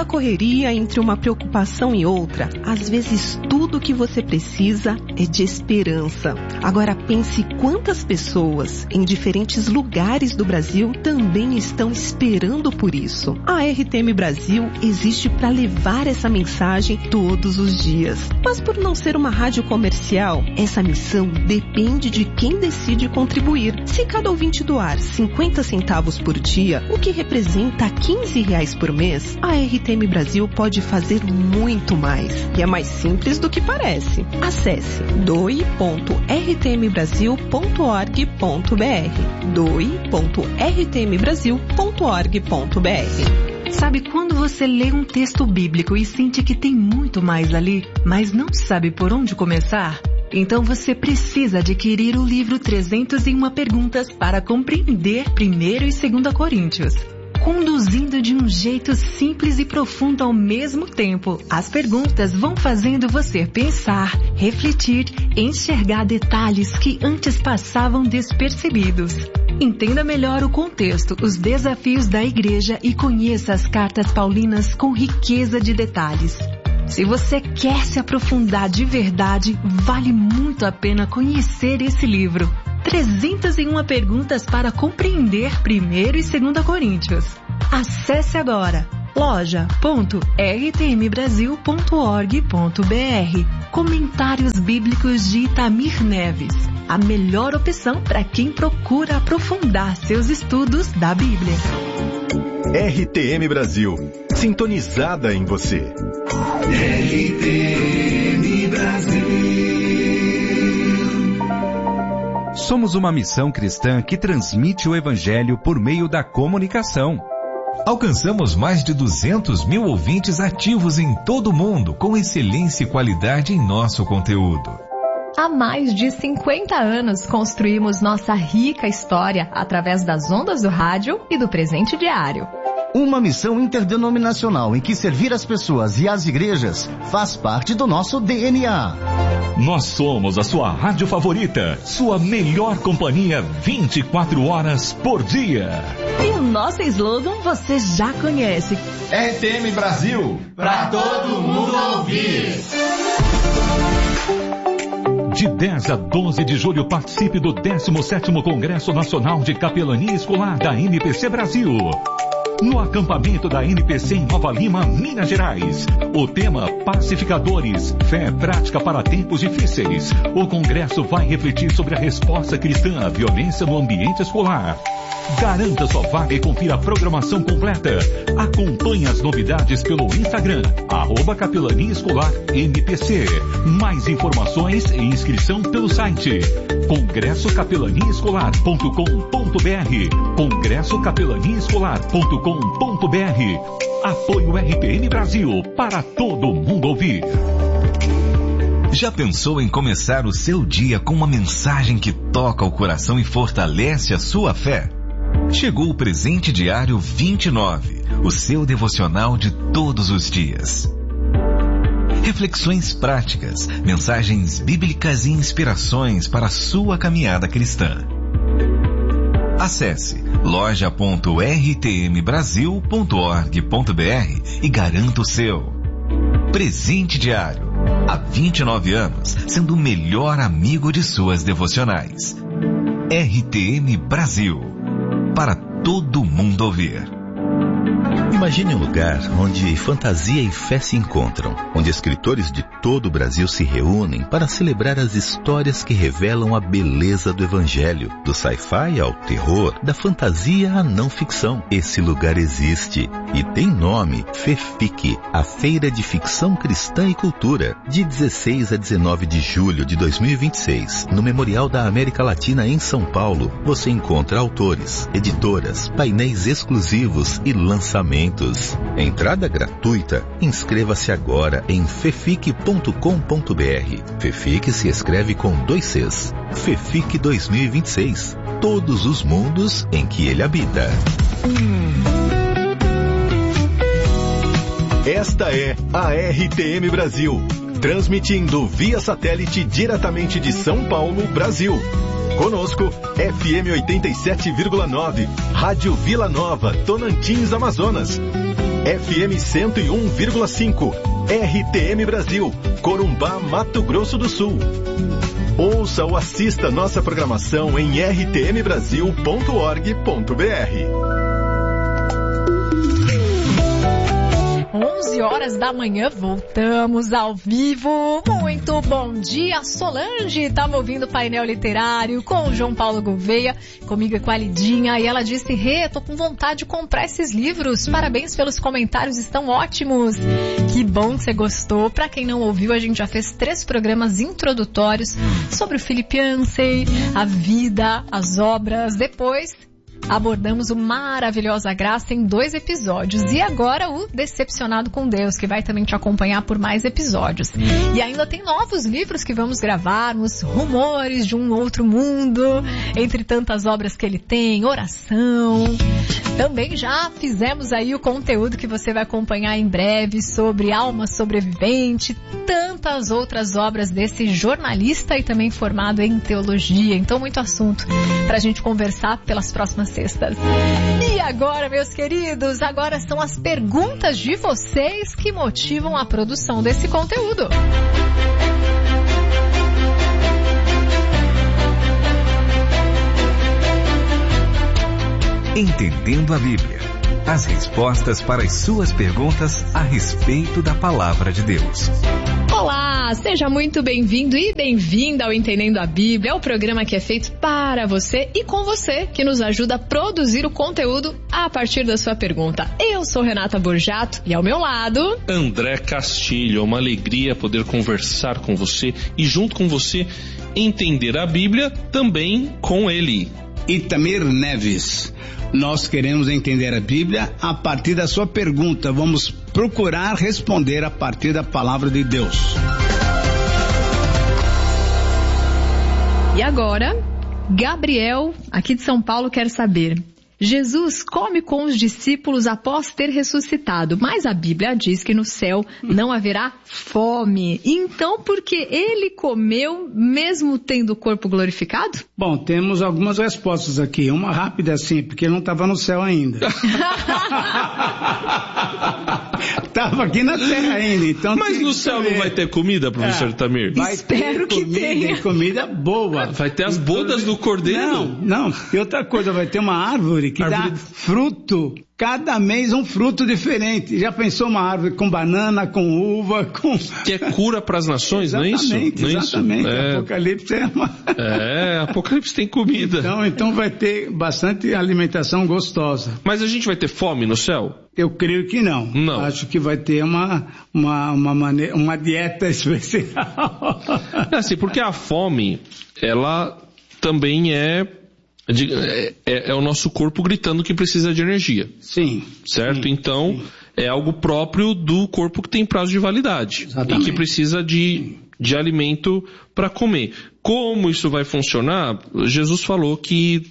tanta correria entre uma preocupação e outra, às vezes tudo que você precisa é de esperança. Agora pense quantas pessoas em diferentes lugares do Brasil também estão esperando por isso. A RTM Brasil existe para levar essa mensagem todos os dias. Mas por não ser uma rádio comercial, essa missão depende de quem decide contribuir. Se cada ouvinte doar 50 centavos por dia, o que representa R$15 por mês, a RTM Brasil pode fazer muito mais. E é mais simples do que parece. Acesse doe.rtmbrasil.org.br doe.rtmbrasil.org.br. Sabe quando você lê um texto bíblico e sente que tem muito mais ali, mas não sabe por onde começar? Então você precisa adquirir o livro 301 Perguntas para compreender 1º e 2º Coríntios. Conduzindo de um jeito simples e profundo ao mesmo tempo, as perguntas vão fazendo você pensar, refletir, enxergar detalhes que antes passavam despercebidos. Entenda melhor o contexto, os desafios da igreja e conheça as cartas paulinas com riqueza de detalhes. Se você quer se aprofundar de verdade, vale muito a pena conhecer esse livro. 301 Perguntas para compreender 1º e 2º Coríntios. Acesse agora loja.rtmbrasil.org.br. Comentários bíblicos de Itamir Neves. A melhor opção para quem procura aprofundar seus estudos da Bíblia. RTM Brasil, sintonizada em você. RTM Brasil. Somos uma missão cristã que transmite o Evangelho por meio da comunicação. Alcançamos mais de 200 mil ouvintes ativos em todo o mundo, com excelência e qualidade em nosso conteúdo. Há mais de 50 anos construímos nossa rica história através das ondas do rádio e do presente diário. Uma missão interdenominacional em que servir as pessoas e as igrejas faz parte do nosso DNA. Nós somos a sua rádio favorita, sua melhor companhia 24 horas por dia. E o nosso slogan você já conhece. RTM Brasil, pra todo mundo ouvir. De 10 a 12 de julho, participe do 17º Congresso Nacional de Capelania Escolar da NPC Brasil. No acampamento da NPC em Nova Lima, Minas Gerais. O tema Pacificadores, fé prática para tempos difíceis. O congresso vai refletir sobre a resposta cristã à violência no ambiente escolar. Garanta sua vaga e confira a programação completa. Acompanhe as novidades pelo Instagram, @Capelania Escolar NPC. Mais informações e inscrição pelo site congressocapelaniaescolar.com.br congressocapelaniaescolar.com.br. Apoio RTM Brasil, para todo mundo ouvir. Já pensou em começar o seu dia com uma mensagem que toca o coração e fortalece a sua fé? Chegou o Presente Diário 29, o seu devocional de todos os dias. Reflexões práticas, mensagens bíblicas e inspirações para a sua caminhada cristã. Acesse loja.rtmbrasil.org.br e garanta o seu. Presente Diário. Há 29 anos, sendo o melhor amigo de suas devocionais. RTM Brasil. Para todo mundo ouvir. Imagine um lugar onde fantasia e fé se encontram, onde escritores de todo o Brasil se reúnem para celebrar as histórias que revelam a beleza do Evangelho, do sci-fi ao terror, da fantasia à não ficção. Esse lugar existe e tem nome: FEFIC, a Feira de Ficção Cristã e Cultura, de 16 a 19 de julho de 2026, no Memorial da América Latina em São Paulo. Você encontra autores, editoras, painéis exclusivos e lançamentos. Entrada gratuita. Inscreva-se agora em fefic.com.br. FEFIC se escreve com 2 Cs. FEFIC 2026. Todos os mundos em que ele habita. Esta é a RTM Brasil, transmitindo via satélite diretamente de São Paulo, Brasil. Conosco, FM 87,9, Rádio Vila Nova, Tonantins, Amazonas. FM 101,5, RTM Brasil, Corumbá, Mato Grosso do Sul. Ouça ou assista nossa programação em rtmbrasil.org.br. 11 horas da manhã, voltamos ao vivo. Muito bom dia, Solange. Tá me ouvindo o Painel Literário com o João Paulo Gouveia, comigo e com a Lidinha. E ela disse: Rê, tô com vontade de comprar esses livros. Parabéns pelos comentários, estão ótimos. Que bom que você gostou. Pra quem não ouviu, a gente já fez 3 programas introdutórios sobre o Philip Yancey, a vida, as obras. Depois abordamos o Maravilhosa Graça em 2 episódios. E agora o Decepcionado com Deus, que vai também te acompanhar por mais episódios. E ainda tem novos livros que vamos gravar, os Rumores de um Outro Mundo, entre tantas obras que ele tem, Oração. Também já fizemos aí o conteúdo que você vai acompanhar em breve sobre Alma Sobrevivente, tantas outras obras desse jornalista e também formado em teologia. Então, muito assunto pra gente conversar pelas próximas sextas. E agora, meus queridos, agora são as perguntas de vocês que motivam a produção desse conteúdo. Entendendo a Bíblia. As respostas para as suas perguntas a respeito da Palavra de Deus. Olá, seja muito bem-vindo e bem-vinda ao Entendendo a Bíblia, é o programa que é feito para você e com você, que nos ajuda a produzir o conteúdo a partir da sua pergunta. Eu sou Renata Borjato e ao meu lado... André Castilho, é uma alegria poder conversar com você e junto com você entender a Bíblia também com ele. Itamir Neves. Nós queremos entender a Bíblia a partir da sua pergunta. Vamos procurar responder a partir da palavra de Deus. E agora, Gabriel, aqui de São Paulo, quer saber: Jesus come com os discípulos após ter ressuscitado, mas a Bíblia diz que no céu não haverá fome. Então, por que ele comeu mesmo tendo o corpo glorificado? Bom, temos algumas respostas aqui. Uma rápida assim, porque ele não estava no céu ainda. Estava aqui na terra ainda. Então. Mas no céu não vai ter comida, professor Itamir? Espero que tenha. Comida boa. Vai ter as bodas do cordeiro? Não. E outra coisa, vai ter uma árvore que dá fruto. Cada mês um fruto diferente. Já pensou uma árvore com banana, com uva, com... Que é cura para as nações, não é isso? Exatamente. Apocalipse é uma... Apocalipse tem comida. Então vai ter bastante alimentação gostosa. Mas a gente vai ter fome no céu? Eu creio que não. Acho que vai ter uma dieta especial. Assim, porque a fome, ela também é o nosso corpo gritando que precisa de energia. Sim. Certo? Sim, então, é algo próprio do corpo que tem prazo de validade. Exatamente. E que precisa de alimento para comer. Como isso vai funcionar? Jesus falou que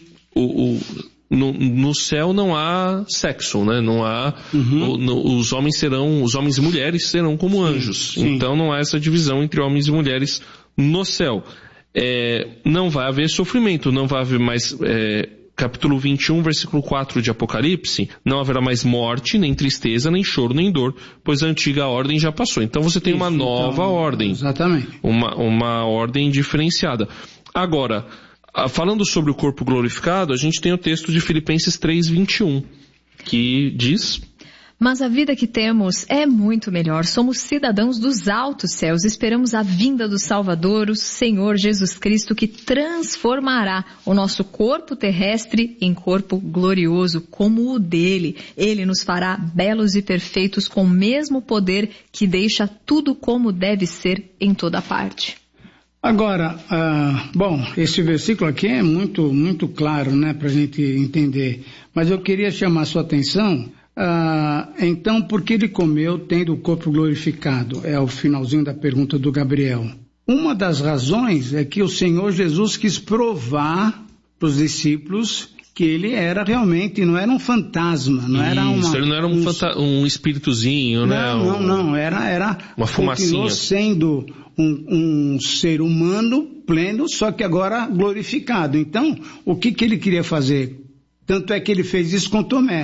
no céu não há sexo, né? Não há, os homens e mulheres serão como anjos. Sim. Então não há essa divisão entre homens e mulheres no céu. Não vai haver sofrimento, não vai haver mais, capítulo 21, versículo 4 de Apocalipse, não haverá mais morte, nem tristeza, nem choro, nem dor, pois a antiga ordem já passou. Então você tem uma nova ordem. Exatamente. Uma ordem diferenciada. Agora, falando sobre o corpo glorificado, a gente tem o texto de Filipenses 3:21, que diz... Mas a vida que temos é muito melhor. Somos cidadãos dos altos céus. Esperamos a vinda do Salvador, o Senhor Jesus Cristo, que transformará o nosso corpo terrestre em corpo glorioso, como o dele. Ele nos fará belos e perfeitos com o mesmo poder que deixa tudo como deve ser em toda parte. Agora, esse versículo aqui é muito, muito claro, né, para a gente entender. Mas eu queria chamar a sua atenção... então, por que ele comeu tendo o corpo glorificado? É o finalzinho da pergunta do Gabriel. Uma das razões é que o Senhor Jesus quis provar para os discípulos que ele era realmente, não era um fantasma, não era ele não era um espíritozinho, né? Não, era uma fumacinha. Continuou sendo um ser humano pleno, só que agora glorificado. Então, o que ele queria fazer? Tanto é que ele fez isso com Tomé.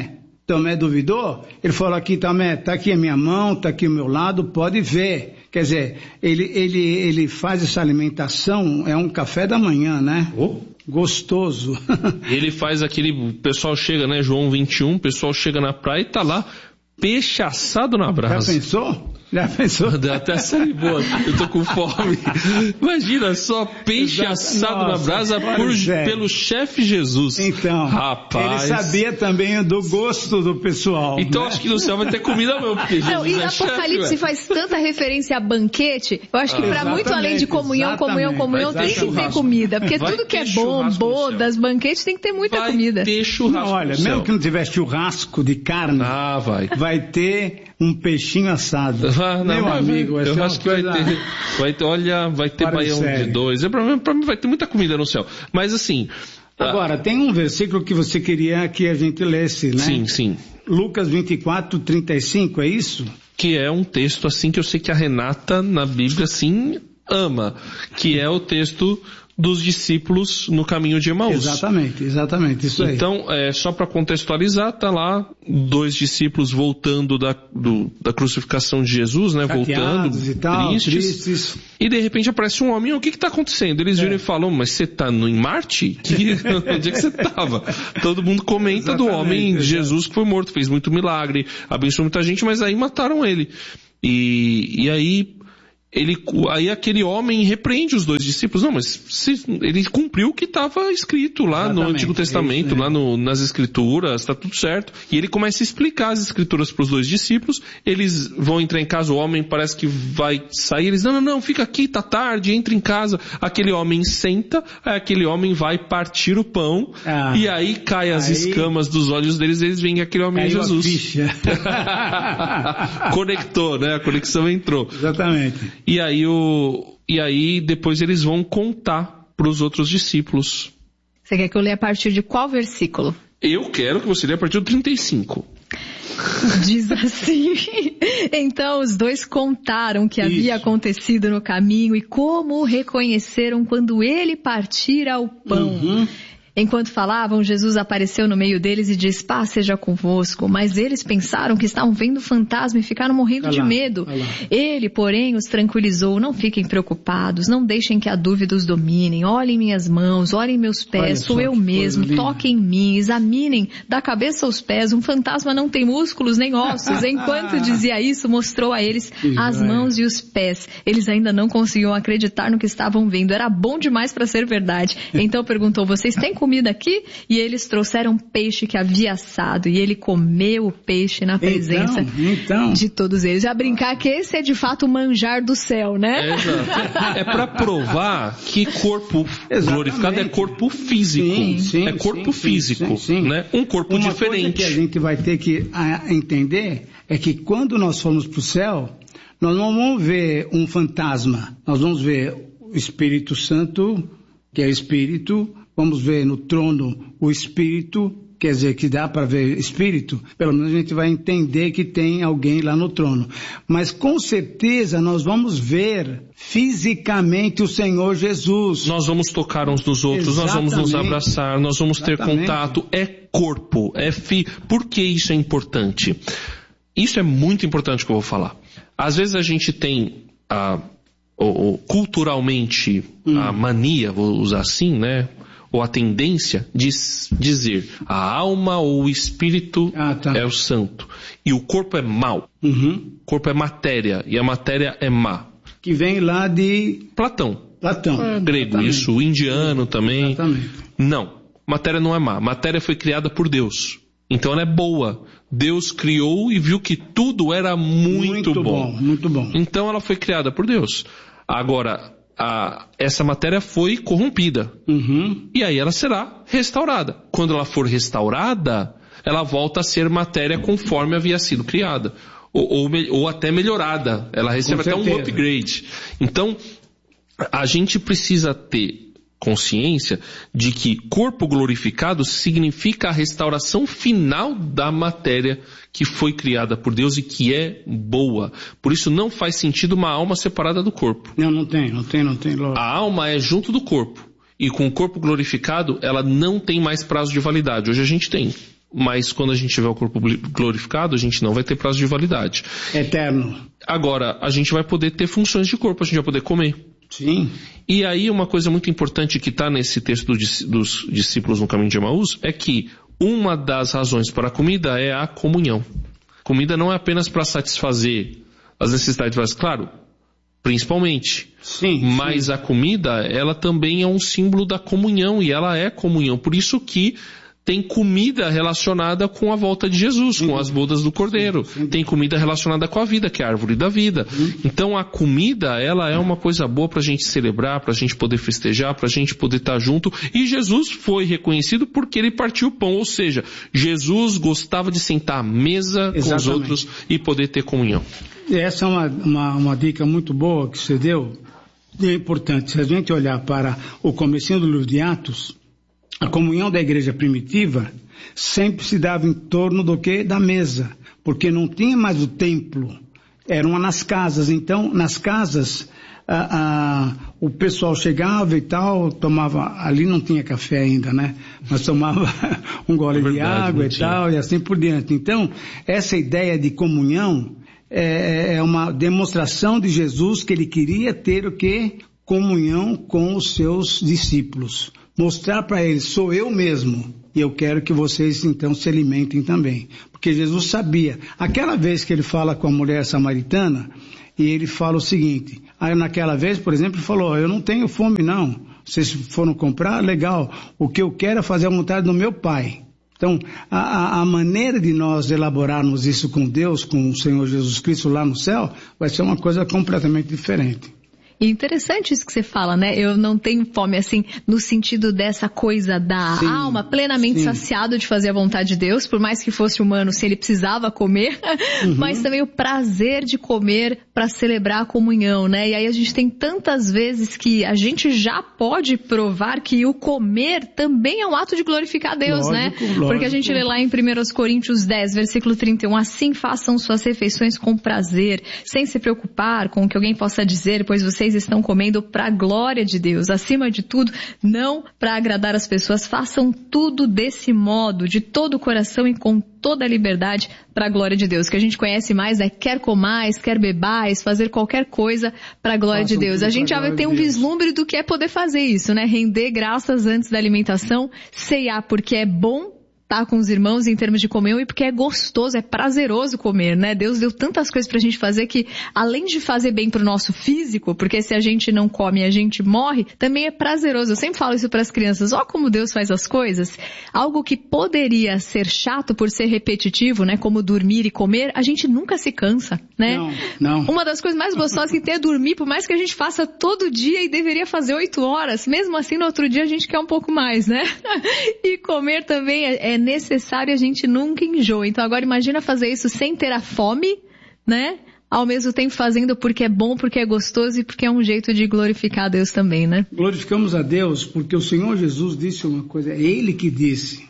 Tomé duvidou, ele falou aqui, Tomé, tá aqui a minha mão, tá aqui o meu lado, pode ver. Quer dizer, ele faz essa alimentação, é um café da manhã, né? Gostoso. Ele faz aquele, o pessoal chega, né, João 21, o pessoal chega na praia e tá lá, peixe assado na brasa. Já pensou? Deu até série boa, eu tô com fome. Imagina só, peixe assado na brasa pelo chefe Jesus. Então, rapaz, ele sabia também do gosto do pessoal. Então, né? Acho que no céu vai ter comida mesmo, porque Jesus e Apocalipse faz tanta referência a banquete, eu acho que para muito além de comunhão, tem que ter comida, porque tudo que é bom, bodas, banquetes, tem que ter muita comida. Ter churrasco. Não, olha, mesmo que não tiver churrasco de carne, vai ter um peixinho assado. Meu amigo, eu acho que vai ter baião de 2. Pra mim vai ter muita comida no céu. Mas assim... Agora, tem um versículo que você queria que a gente lesse, né? Sim. Lucas 24:35, é isso? Que é um texto assim que eu sei que a Renata na Bíblia assim ama. Que é o texto dos discípulos no caminho de Emaús. Exatamente, isso aí. Então, só para contextualizar, tá lá 2 discípulos voltando da crucificação de Jesus, né? Chateados voltando, tristes. E de repente aparece um homem, o que tá acontecendo? Eles viram e falam, mas você tá em Marte? Onde é que você tava? Todo mundo comenta do homem Jesus que foi morto, fez muito milagre, abençoou muita gente, mas aí mataram ele. E aí aquele homem repreende os 2 discípulos. Não, mas ele cumpriu o que estava escrito lá no Antigo Testamento, lá nas Escrituras, está tudo certo. E ele começa a explicar as Escrituras para os 2 discípulos. Eles vão entrar em casa, o homem parece que vai sair. Eles, não, fica aqui, tá tarde, entra em casa. Aquele homem senta, aquele homem vai partir o pão, e aí cai as escamas dos olhos deles, eles veem que aquele homem é Jesus. Conectou, né? A conexão entrou. Exatamente. E aí depois eles vão contar para os outros discípulos. Você quer que eu leia a partir de qual versículo? Eu quero que você leia a partir do 35. Diz assim: então os 2 contaram o que havia acontecido no caminho e como o reconheceram quando ele partira o pão. Enquanto falavam, Jesus apareceu no meio deles e disse, paz seja convosco. Mas eles pensaram que estavam vendo fantasma e ficaram morrendo de medo. Ele, porém, os tranquilizou, não fiquem preocupados, não deixem que a dúvida os dominem. Olhem minhas mãos, olhem meus pés, sou eu mesmo, toquem em mim, examinem da cabeça aos pés. Um fantasma não tem músculos nem ossos. Enquanto dizia isso, mostrou a eles as mãos e os pés. Eles ainda não conseguiam acreditar no que estavam vendo. Era bom demais para ser verdade. Então perguntou, vocês têm comida aqui? E eles trouxeram peixe que havia assado e ele comeu o peixe na presença de todos eles. Já brincar que esse é de fato o manjar do céu, né? É para provar que corpo glorificado é corpo físico. É corpo físico, né? Um corpo diferente. Uma coisa que a gente vai ter que entender é que quando nós formos para o céu, nós não vamos ver um fantasma, nós vamos ver o Espírito Santo, que é Espírito. Vamos ver no trono o Espírito, quer dizer que dá para ver Espírito, pelo menos a gente vai entender que tem alguém lá no trono. Mas com certeza nós vamos ver fisicamente o Senhor Jesus. Nós vamos tocar uns nos outros, nós vamos nos abraçar, nós vamos ter contato, é corpo, Por que isso é importante? Isso é muito importante que eu vou falar. Às vezes a gente tem culturalmente a mania, vou usar assim, né? Ou a tendência de dizer a alma ou o espírito é o santo e o corpo é mau. O corpo é matéria e a matéria é má. Que vem lá de Platão. Grego, isso, o indiano também. Não, matéria não é má. Matéria foi criada por Deus. Então ela é boa. Deus criou e viu que tudo era muito bom. Muito bom. Então ela foi criada por Deus. Agora, essa matéria foi corrompida. E aí ela será restaurada. Quando ela for restaurada, ela volta a ser matéria conforme havia sido criada. Ou até melhorada. Ela recebe até um upgrade. Então, a gente precisa ter consciência de que corpo glorificado significa a restauração final da matéria que foi criada por Deus e que é boa. Por isso não faz sentido uma alma separada do corpo. Não tem. A alma é junto do corpo. E com o corpo glorificado, ela não tem mais prazo de validade. Hoje a gente tem. mas quando a gente tiver o corpo glorificado, a gente não vai ter prazo de validade. Eterno. Agora, a gente vai poder ter funções de corpo, a gente vai poder comer. Sim. E aí uma coisa muito importante que está nesse texto dos discípulos no caminho de Emaús é que uma das razões para a comida é a comunhão. Comida não é apenas para satisfazer as necessidades básicas, claro, principalmente. Sim. Mas a comida, ela também é um símbolo da comunhão, e ela é comunhão. Por isso que tem comida relacionada com a volta de Jesus, com as bodas do Cordeiro. Tem comida relacionada com a vida, que é a árvore da vida. Então a comida, ela é uma coisa boa para a gente celebrar, para a gente poder festejar, para a gente poder estar junto. E Jesus foi reconhecido porque ele partiu o pão. Ou seja, Jesus gostava de sentar à mesa com os outros e poder ter comunhão. Essa é uma dica muito boa que você deu. É importante, se a gente olhar para o comecinho do livro de Atos, a comunhão da igreja primitiva sempre se dava em torno do quê? Da mesa, porque não tinha mais o templo, eram nas casas. Então, nas casas, o pessoal chegava e tal, tomava, ali não tinha café ainda, né? Mas tomava um gole de água e tal, e assim por diante. Então, essa ideia de comunhão é uma demonstração de Jesus que ele queria ter o quê? Comunhão com os seus discípulos. Mostrar para eles, sou eu mesmo, e eu quero que vocês então se alimentem também. Porque Jesus sabia, aquela vez que ele fala com a mulher samaritana, e ele fala o seguinte, aí naquela vez, por exemplo, ele falou, eu não tenho fome não, vocês foram comprar, legal, o que eu quero é fazer a vontade do meu Pai. Então, a maneira de nós elaborarmos isso com Deus, com o Senhor Jesus Cristo lá no céu, vai ser uma coisa completamente diferente. E interessante isso que você fala, né? Eu não tenho fome, assim, no sentido dessa coisa da alma plenamente saciado de fazer a vontade de Deus, por mais que fosse humano, se ele precisava comer, mas também o prazer de comer para celebrar a comunhão, né? E aí a gente tem tantas vezes que a gente já pode provar que o comer também é um ato de glorificar Deus, lógico, né? Porque a gente lê lá em 1 Coríntios 10, versículo 31, assim façam suas refeições com prazer, sem se preocupar com o que alguém possa dizer, pois vocês estão comendo para a glória de Deus. Acima de tudo, não para agradar as pessoas. Façam tudo desse modo, de todo o coração e com toda a liberdade para a glória de Deus. O que a gente conhece mais é quer comais, quer bebais, fazer qualquer coisa para a glória de Deus. A gente já vai ter um vislumbre do que é poder fazer isso, né? Render graças antes da alimentação, ceiar porque é bom tá com os irmãos em termos de comunhão e porque é gostoso, é prazeroso comer, né? Deus deu tantas coisas pra gente fazer que, além de fazer bem pro nosso físico, porque se a gente não come a gente morre, também é prazeroso. Eu sempre falo isso pras crianças, ó como Deus faz as coisas. Algo que poderia ser chato por ser repetitivo, né? Como dormir e comer, a gente nunca se cansa, né? Não. Uma das coisas mais gostosas que tem é dormir, por mais que a gente faça todo dia e deveria fazer 8 horas, mesmo assim no outro dia a gente quer um pouco mais, né? E comer também é necessário, a gente nunca enjoa. Então agora imagina fazer isso sem ter a fome, né? Ao mesmo tempo fazendo porque é bom, porque é gostoso e porque é um jeito de glorificar a Deus também, né? Glorificamos a Deus porque o Senhor Jesus disse uma coisa, é Ele que disse,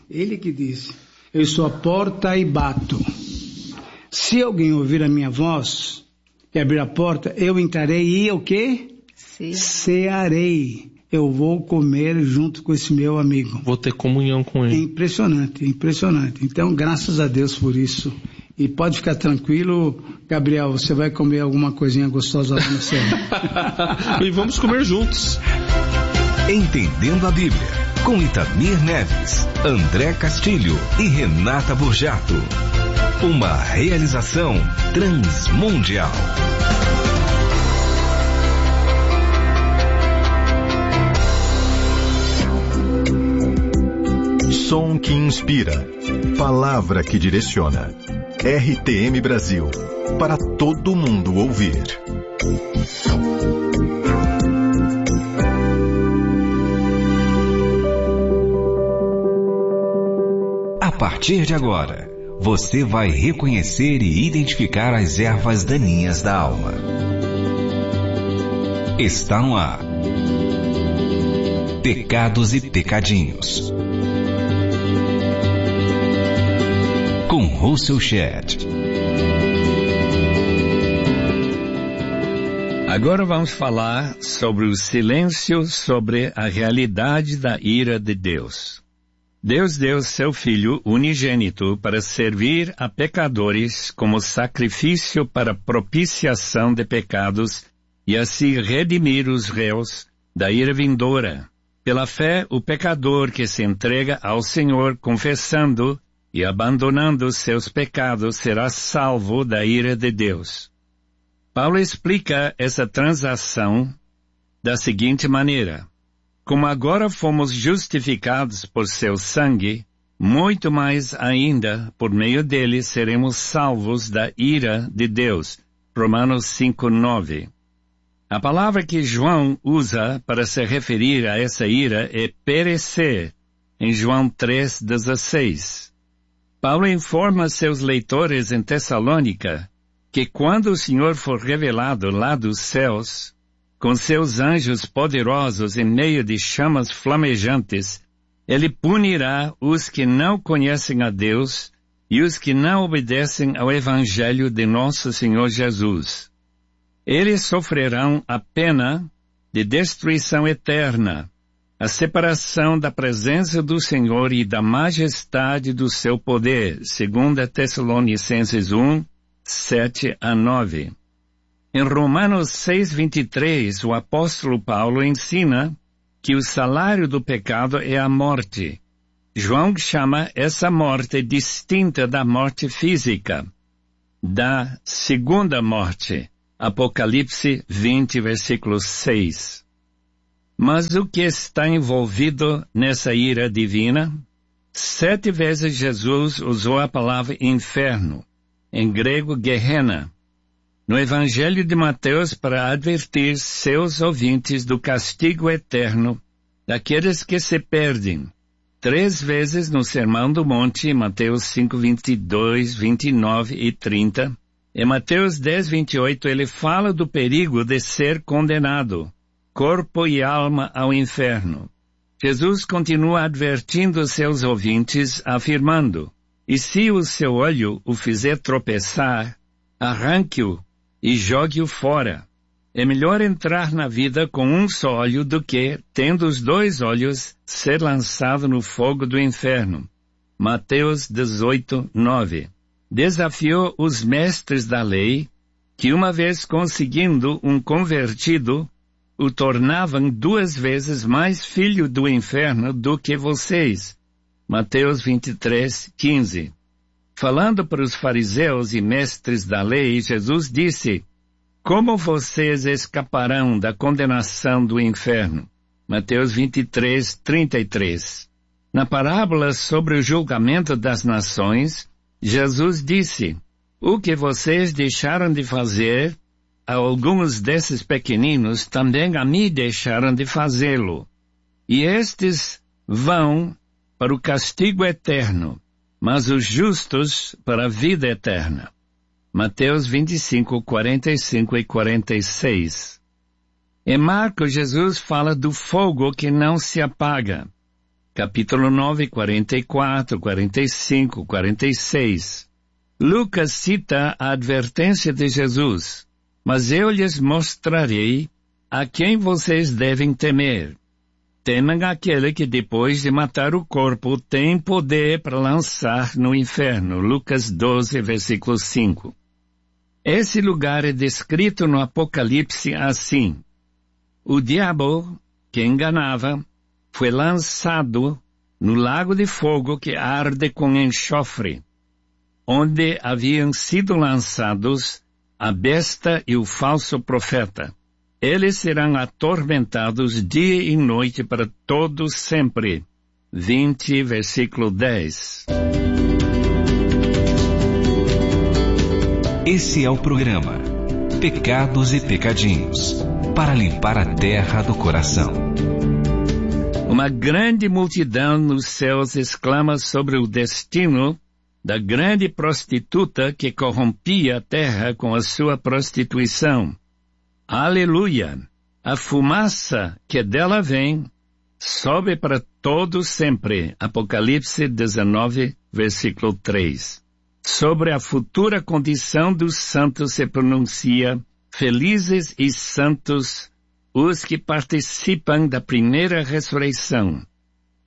eu sou a porta e bato. Se alguém ouvir a minha voz e abrir a porta, eu entrarei e o quê? Cearei. Eu vou comer junto com esse meu amigo. Vou ter comunhão com ele. É impressionante. Então, graças a Deus por isso. E pode ficar tranquilo, Gabriel, você vai comer alguma coisinha gostosa lá no céu. E vamos comer juntos. Entendendo a Bíblia, com Itamir Neves, André Castilho e Renata Burjato. Uma realização transmundial. Som que inspira, palavra que direciona. RTM Brasil, para todo mundo ouvir. A partir de agora, você vai reconhecer e identificar as ervas daninhas da alma. Está no ar. Pecados e Pecadinhos. Com Russell Shedd. Agora vamos falar sobre o silêncio sobre a realidade da ira de Deus. Deus deu seu Filho unigênito para servir a pecadores como sacrifício para propiciação de pecados e assim redimir os réus da ira vindoura. Pela fé, o pecador que se entrega ao Senhor confessando e abandonando seus pecados será salvo da ira de Deus. Paulo explica essa transação da seguinte maneira: como agora fomos justificados por seu sangue, muito mais ainda, por meio dele, seremos salvos da ira de Deus. Romanos 5:9. A palavra que João usa para se referir a essa ira é perecer, em João 3:16. Paulo informa seus leitores em Tessalônica que quando o Senhor for revelado lá dos céus, com seus anjos poderosos em meio de chamas flamejantes, ele punirá os que não conhecem a Deus e os que não obedecem ao Evangelho de nosso Senhor Jesus. Eles sofrerão a pena de destruição eterna, a separação da presença do Senhor e da majestade do seu poder, 2 Tessalonicenses 1, 7-9. Em Romanos 6:23, o apóstolo Paulo ensina que o salário do pecado é a morte. João chama essa morte distinta da morte física, da segunda morte. Apocalipse 20, versículo 6. Mas o que está envolvido nessa ira divina? 7 vezes Jesus usou a palavra inferno, em grego Gehenna, no Evangelho de Mateus para advertir seus ouvintes do castigo eterno daqueles que se perdem. 3 vezes no Sermão do Monte, Mateus 5:22, 29 e 30. Em Mateus 10:28 ele fala do perigo de ser condenado, corpo e alma ao inferno. Jesus continua advertindo seus ouvintes, afirmando: e se o seu olho o fizer tropeçar, arranque-o e jogue-o fora. É melhor entrar na vida com um só olho do que, tendo os 2 olhos, ser lançado no fogo do inferno. Mateus 18:9. Desafiou os mestres da lei, que uma vez conseguindo um convertido, o tornavam 2 vezes mais filho do inferno do que vocês. Mateus 23:15. Falando para os fariseus e mestres da lei, Jesus disse: como vocês escaparão da condenação do inferno? Mateus 23:33. Na parábola sobre o julgamento das nações, Jesus disse: o que vocês deixaram de fazer a alguns desses pequeninos, também a mim deixaram de fazê-lo. E estes vão para o castigo eterno, mas os justos para a vida eterna. Mateus 25, 45 e 46. Em Marcos, Jesus fala do fogo que não se apaga. Capítulo 9, 44, 45, 46. Lucas cita a advertência de Jesus: mas eu lhes mostrarei a quem vocês devem temer. Temem aquele que depois de matar o corpo tem poder para lançar no inferno. Lucas 12, versículo 5. Esse lugar é descrito no Apocalipse assim: o diabo, que enganava, foi lançado no lago de fogo que arde com enxofre, onde haviam sido lançados a besta e o falso profeta. Eles serão atormentados dia e noite para todo sempre. 20, versículo 10. Esse é o programa Pecados e Pecadinhos, para limpar a terra do coração. Uma grande multidão nos céus exclama sobre o destino da grande prostituta que corrompia a terra com a sua prostituição. Aleluia! A fumaça que dela vem sobe para todo sempre. Apocalipse 19, versículo 3. Sobre a futura condição dos santos se pronuncia: felizes e santos os que participam da primeira ressurreição.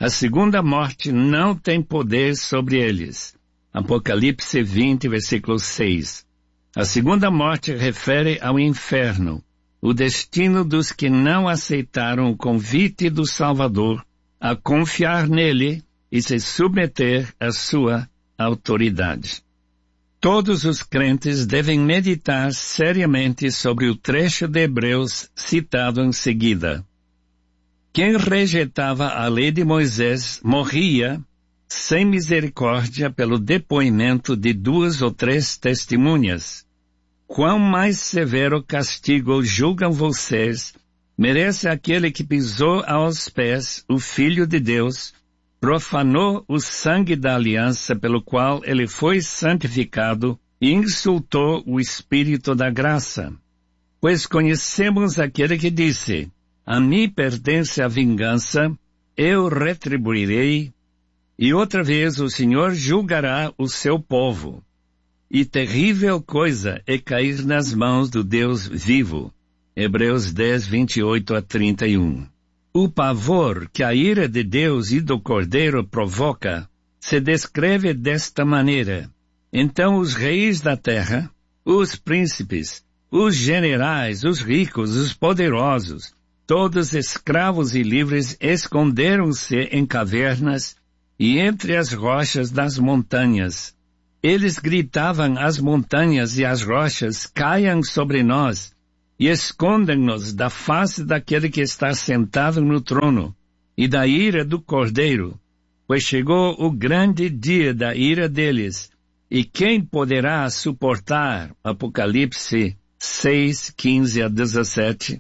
A segunda morte não tem poder sobre eles. Apocalipse 20, versículo 6. A segunda morte refere ao inferno, o destino dos que não aceitaram o convite do Salvador a confiar nele e se submeter à sua autoridade. Todos os crentes devem meditar seriamente sobre o trecho de Hebreus citado em seguida. Quem rejeitava a lei de Moisés morria sem misericórdia pelo depoimento de 2 ou 3 testemunhas. Quão mais severo castigo julgam vocês, merece aquele que pisou aos pés o Filho de Deus, profanou o sangue da aliança pelo qual ele foi santificado e insultou o Espírito da graça. Pois conhecemos aquele que disse, a mim pertence a vingança, eu retribuirei, e outra vez o Senhor julgará o seu povo. E terrível coisa é cair nas mãos do Deus vivo. Hebreus 10, 28 a 31. O pavor que a ira de Deus e do Cordeiro provoca se descreve desta maneira. Então os reis da terra, os príncipes, os generais, os ricos, os poderosos, todos escravos e livres esconderam-se em cavernas e entre as rochas das montanhas. Eles gritavam às montanhas e às rochas, caiam sobre nós, e escondem-nos da face daquele que está sentado no trono, e da ira do Cordeiro, pois chegou o grande dia da ira deles, e quem poderá suportar? Apocalipse 6, 15 a 17.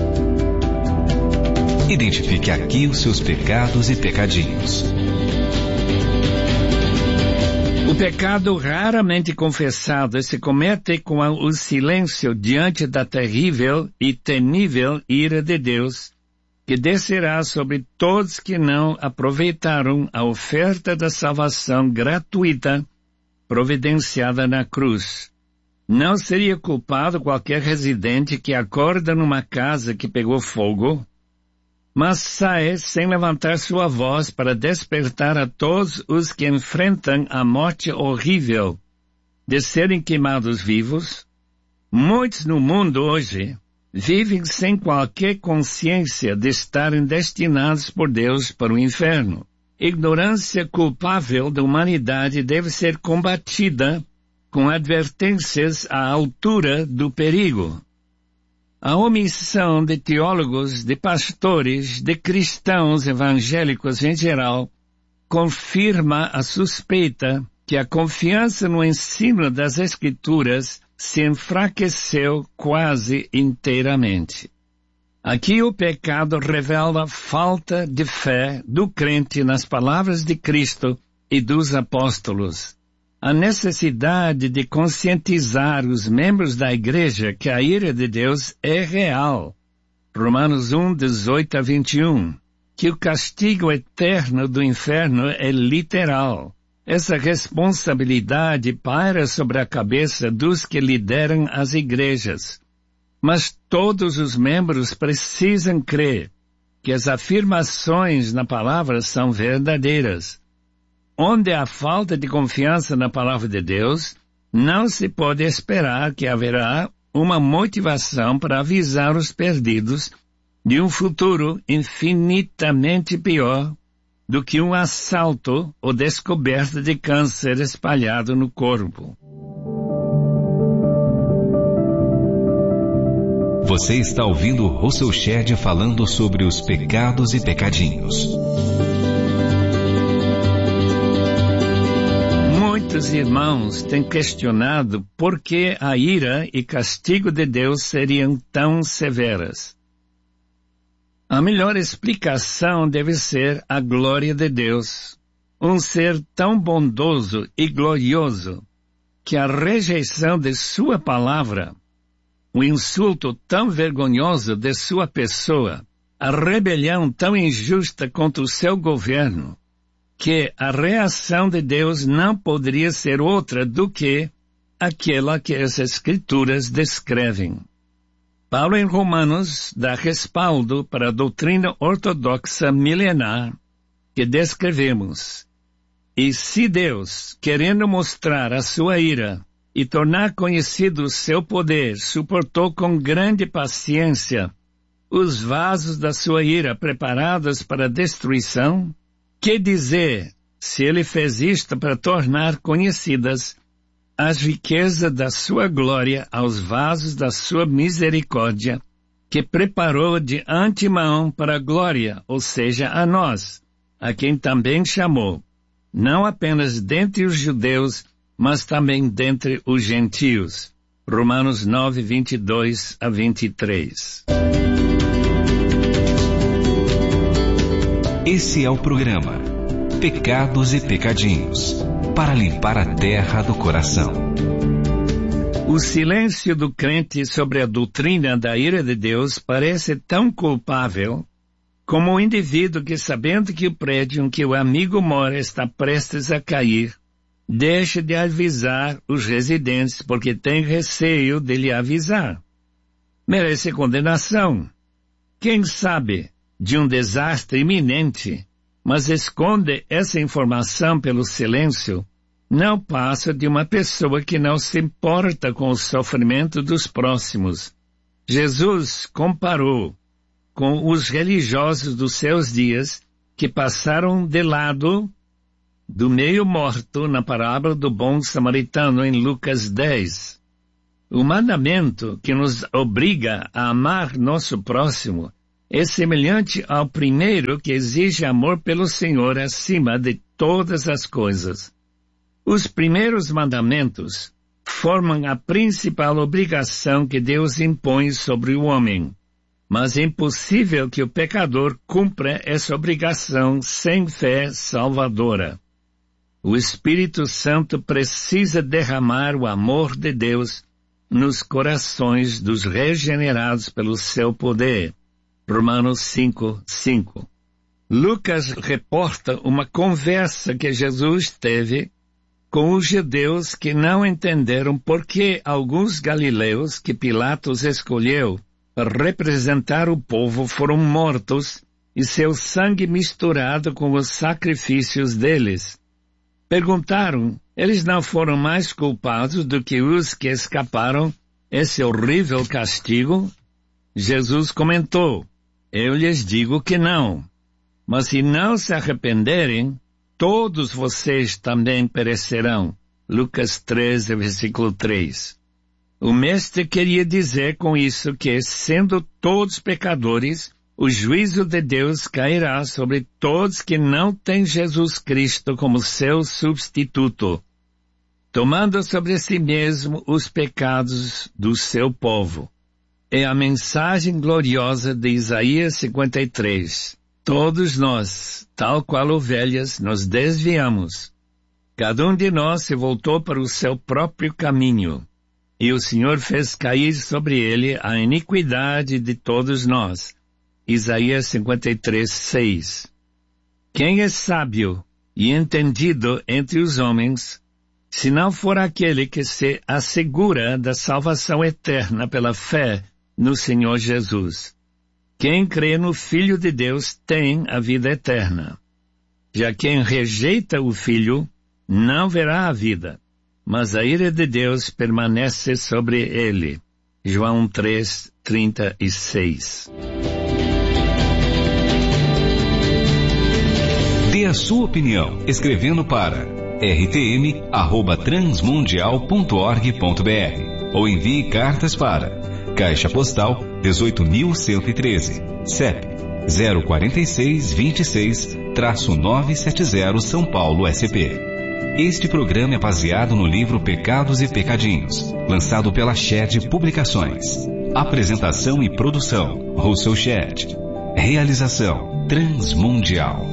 Identifique aqui os seus pecados e pecadinhos. O pecado raramente confessado se comete com o silêncio diante da terrível e temível ira de Deus, que descerá sobre todos que não aproveitaram a oferta da salvação gratuita providenciada na cruz. Não seria culpado qualquer residente que acorda numa casa que pegou fogo, mas sai sem levantar sua voz para despertar a todos os que enfrentam a morte horrível de serem queimados vivos? Muitos no mundo hoje vivem sem qualquer consciência de estarem destinados por Deus para o inferno. Ignorância culpável da humanidade deve ser combatida com advertências à altura do perigo. A omissão de teólogos, de pastores, de cristãos evangélicos em geral, confirma a suspeita que a confiança no ensino das Escrituras se enfraqueceu quase inteiramente. Aqui o pecado revela falta de fé do crente nas palavras de Cristo e dos apóstolos. A necessidade de conscientizar os membros da igreja que a ira de Deus é real. Romanos 1, 18 a 21. Que o castigo eterno do inferno é literal. Essa responsabilidade paira sobre a cabeça dos que lideram as igrejas. Mas todos os membros precisam crer que as afirmações na palavra são verdadeiras. Onde há falta de confiança na palavra de Deus, não se pode esperar que haverá uma motivação para avisar os perdidos de um futuro infinitamente pior do que um assalto ou descoberta de câncer espalhado no corpo. Você está ouvindo Russell Shedd falando sobre os pecados e pecadinhos. Muitos irmãos têm questionado por que a ira e castigo de Deus seriam tão severas. A melhor explicação deve ser a glória de Deus, um ser tão bondoso e glorioso que a rejeição de sua palavra, o insulto tão vergonhoso de sua pessoa, a rebelião tão injusta contra o seu governo, que a reação de Deus não poderia ser outra do que aquela que as Escrituras descrevem. Paulo em Romanos dá respaldo para a doutrina ortodoxa milenar que descrevemos. E se Deus, querendo mostrar a sua ira e tornar conhecido o seu poder, suportou com grande paciência os vasos da sua ira preparados para a destruição, que dizer se ele fez isto para tornar conhecidas as riquezas da sua glória aos vasos da sua misericórdia, que preparou de antemão para a glória, ou seja, a nós, a quem também chamou, não apenas dentre os judeus, mas também dentre os gentios. Romanos 9, 22 a 23. Esse é o programa Pecados e Pecadinhos, para limpar a terra do coração. O silêncio do crente sobre a doutrina da ira de Deus parece tão culpável como o indivíduo que, sabendo que o prédio em que o amigo mora está prestes a cair, deixa de avisar os residentes porque tem receio de lhe avisar. Merece condenação. Quem sabe de um desastre iminente, mas esconde essa informação pelo silêncio, não passa de uma pessoa que não se importa com o sofrimento dos próximos. Jesus comparou com os religiosos dos seus dias que passaram de lado do meio morto na parábola do bom samaritano em Lucas 10. O mandamento que nos obriga a amar nosso próximo é semelhante ao primeiro, que exige amor pelo Senhor acima de todas as coisas. Os primeiros mandamentos formam a principal obrigação que Deus impõe sobre o homem, mas é impossível que o pecador cumpra essa obrigação sem fé salvadora. O Espírito Santo precisa derramar o amor de Deus nos corações dos regenerados pelo seu poder. Romanos 5, 5. Lucas reporta uma conversa que Jesus teve com os judeus que não entenderam por que alguns galileus que Pilatos escolheu para representar o povo foram mortos e seu sangue misturado com os sacrifícios deles. Perguntaram, eles não foram mais culpados do que os que escaparam esse horrível castigo? Jesus comentou, eu lhes digo que não, mas se não se arrependerem, todos vocês também perecerão. Lucas 13, versículo 3. O mestre queria dizer com isso que, sendo todos pecadores, o juízo de Deus cairá sobre todos que não têm Jesus Cristo como seu substituto, tomando sobre si mesmo os pecados do seu povo. É a mensagem gloriosa de Isaías 53. Todos nós, tal qual ovelhas, nos desviamos. Cada um de nós se voltou para o seu próprio caminho, e o Senhor fez cair sobre ele a iniquidade de todos nós. Isaías 53, 6. Quem é sábio e entendido entre os homens, se não for aquele que se assegura da salvação eterna pela fé no Senhor Jesus? Quem crê no Filho de Deus tem a vida eterna. Já quem rejeita o Filho não verá a vida, mas a ira de Deus permanece sobre ele. João 3, 36. Dê a sua opinião escrevendo para rtm@transmundial.org.br ou envie cartas para Caixa Postal 18.113, CEP 04626-970 São Paulo, SP. Este programa é baseado no livro Pecados e Pecadinhos, lançado pela Shed Publicações. Apresentação e produção, Russell Shed. Realização, Transmundial.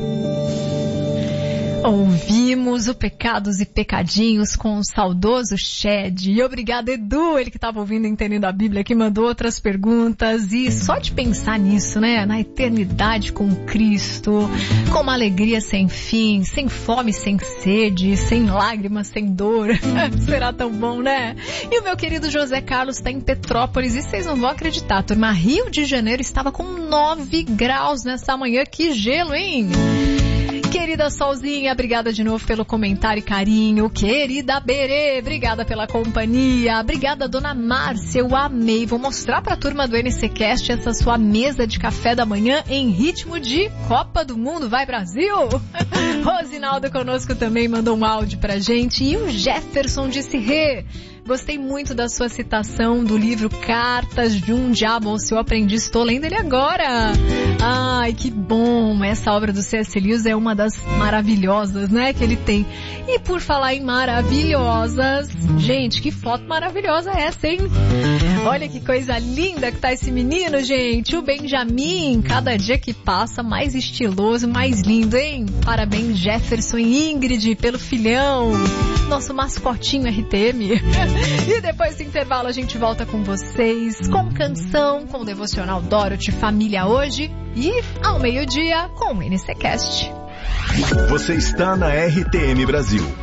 Ouvimos o Pecados e Pecadinhos com o saudoso Shed. E obrigado, Edu, ele que estava ouvindo Entendendo a Bíblia, que mandou outras perguntas. E só de pensar nisso, né? Na eternidade com Cristo, com uma alegria sem fim, sem fome, sem sede, sem lágrimas, sem dor. Será tão bom, né? E o meu querido José Carlos está em Petrópolis e vocês não vão acreditar, turma. Rio de Janeiro estava com 9 graus nessa manhã. Que gelo, hein? Querida Solzinha, obrigada de novo pelo comentário e carinho. Querida Berê, obrigada pela companhia. Obrigada, Dona Márcia, eu amei. Vou mostrar pra turma do NCCast essa sua mesa de café da manhã em ritmo de Copa do Mundo. Vai, Brasil! Rosinaldo conosco também mandou um áudio pra gente. E o Jefferson disse: gostei muito da sua citação do livro Cartas de um Diabo ao Seu Aprendiz. Estou lendo ele agora. Ai, que bom. Essa obra do C.S. Lewis é uma das maravilhosas, né, que ele tem. E por falar em maravilhosas, gente, que foto maravilhosa é essa, hein? Olha que coisa linda que tá esse menino, gente. O Benjamin, cada dia que passa, mais estiloso, mais lindo, hein? Parabéns, Jefferson e Ingrid, pelo filhão. Nosso mascotinho RTM. E depois do intervalo a gente volta com vocês, com canção, com o Devocional Dorothy Família Hoje e ao meio-dia com o NCCast. Você está na RTM Brasil.